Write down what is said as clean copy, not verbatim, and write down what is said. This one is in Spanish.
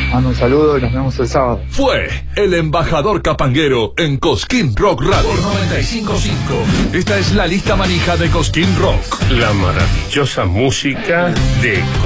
mando un saludo y nos vemos el sábado. Fue el embajador capanguero en Cosquín Rock Radio. Por 95.5. Esta es la lista manija de Cosquín Rock. La maravillosa música de